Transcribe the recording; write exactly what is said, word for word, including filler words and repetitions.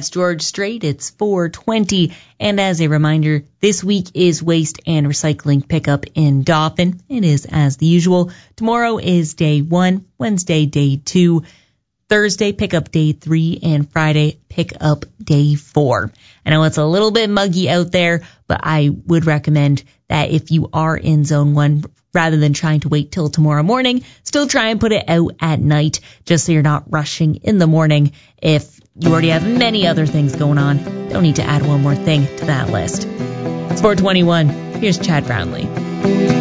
That's George Strait. It's four twenty. And as a reminder, this week is waste and recycling pickup in Dauphin. It is as the usual. Tomorrow is day one, Wednesday day two, Thursday pickup day three, and Friday pickup day four. I know it's a little bit muggy out there, but I would recommend that if you are in zone one, rather than trying to wait till tomorrow morning, still try and put it out at night, just so you're not rushing in the morning. If you already have many other things going on, don't need to add one more thing to that list. It's four twenty-one. Here's Chad Brownlee.